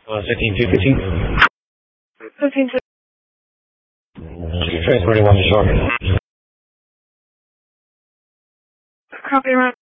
16 15. Transferring 1 to short. Copy, Ron.